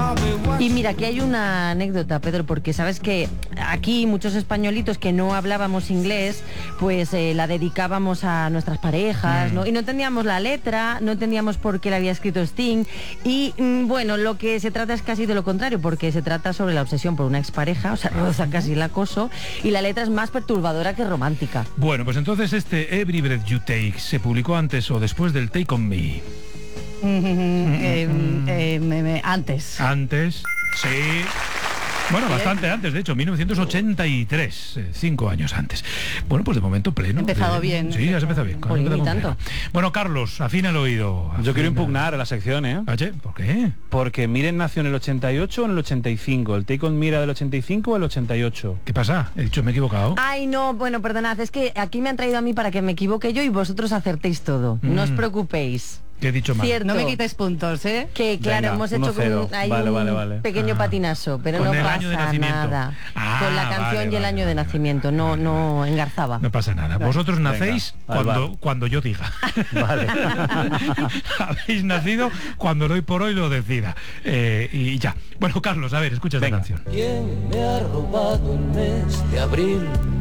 Y mira, aquí hay una anécdota, Pedro, porque sabes que aquí muchos españolitos que no hablábamos inglés, pues la dedicábamos a nuestras parejas, ¿no? Y no entendíamos la letra, no entendíamos por qué la había escrito Sting. Y bueno, lo que se trata es casi de lo contrario, porque se trata sobre la obsesión por una expareja, o sea, roza casi el acoso, y la letra es más perturbadora que romántica. Bueno, pues entonces este Every Breath You Take se publicó antes o después del Take On Me. Antes. Antes, sí. Bueno, bastante antes, de hecho, 1983, 5 años antes. Bueno, pues de momento pleno. Empezado bien. Sí, ya se empezó bien. Ni tanto. Bueno, Carlos, afina el oído. Yo quiero impugnar a la sección, ¿eh? Oye, ¿por qué? Porque Miren nació en el 88 o en el 85. ¿El Take On Me era del 85 o el 88? ¿Qué pasa? He dicho, me he equivocado. Ay, no, bueno, perdonad, es que aquí me han traído a mí para que me equivoque yo y vosotros acertéis todo. No os preocupéis. ¿Qué he dicho mal? Cierto. No me quites puntos, ¿eh? Que claro, Venga, hemos hecho 1-0. ahí Vale, un vale. pequeño patinazo, pero Con no el año de pasa nacimiento. nada. Ah, Con la canción vale, y el año vale, de nacimiento, no engarzaba. No pasa nada. Vosotros nacéis Venga, cuando yo diga. Vale. Habéis nacido cuando hoy por hoy lo decida. Y ya. Bueno, Carlos, a ver, escucha esta canción. ¿Quién me ha robado el mes de abril?